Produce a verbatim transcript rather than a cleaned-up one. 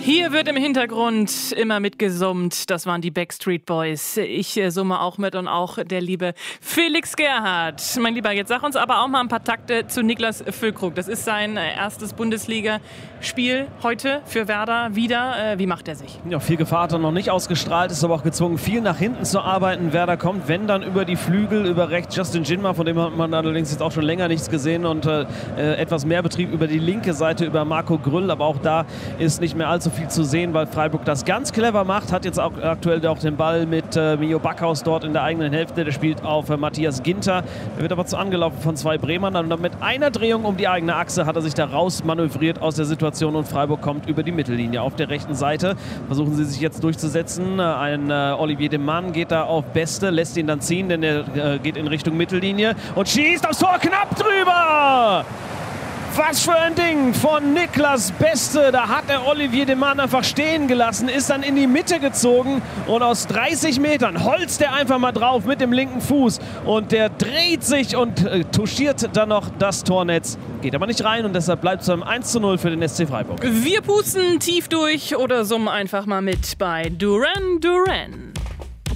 Hier wird im Hintergrund immer mitgesummt. Das waren die Backstreet Boys. Ich äh, summe auch mit und auch der liebe Felix Gerhardt. Mein Lieber, jetzt sag uns aber auch mal ein paar Takte zu Niklas Füllkrug. Das ist sein äh, erstes Bundesligaspiel heute für Werder wieder. Äh, wie macht er sich? Ja, viel Gefahr hat er noch nicht ausgestrahlt, ist aber auch gezwungen, viel nach hinten zu arbeiten. Werder kommt, wenn dann über die Flügel, über rechts Justin Jinma, von dem hat man allerdings jetzt auch schon länger nichts gesehen, und äh, etwas mehr Betrieb über die linke Seite, über Marco Grüll. Aber auch da ist nicht mehr allzu viel zu sehen, weil Freiburg das ganz clever macht. Hat jetzt auch aktuell auch den Ball mit äh, Mio Backhaus dort in der eigenen Hälfte. Der spielt auf äh, Matthias Ginter. Der wird aber zu angelaufen von zwei Bremern. Und mit einer Drehung um die eigene Achse hat er sich da raus manövriert aus der Situation, und Freiburg kommt über die Mittellinie. Auf der rechten Seite versuchen sie sich jetzt durchzusetzen. Ein äh, Olivier Demann geht da auf Beste, lässt ihn dann ziehen, denn er äh, geht in Richtung Mittellinie und schießt aufs Tor knapp drüber. Was für ein Ding von Niklas Beste. Da hat er Olivier Demann einfach stehen gelassen, ist dann in die Mitte gezogen und aus dreißig Metern holzt er einfach mal drauf mit dem linken Fuß. Und der dreht sich und äh, touchiert dann noch das Tornetz. Geht aber nicht rein, und deshalb bleibt es beim eins zu null für den S C Freiburg. Wir pusten tief durch oder summen einfach mal mit bei Duran Duran.